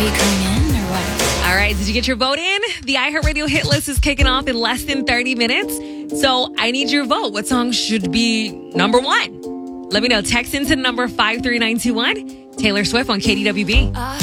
you coming in or what? All right, did you get your vote in? The iHeartRadio hit list is kicking off in less than 30 minutes. So I need your vote. What song should be number one? Let me know. Text into the number 53921. Taylor Swift on KDWB.